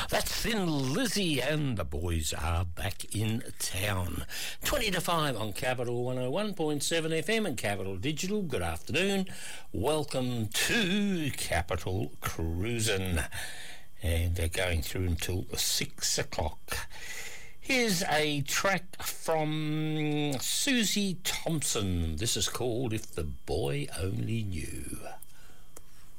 That's Thin Lizzy and the boys are back in town. 20 to 5 on Capital 101.7 FM and Capital Digital. Good afternoon. Welcome to Capital Cruisin'. And they're going through until 6 o'clock. Here's a track from Susie Thompson. This is called If the Boy Only Knew.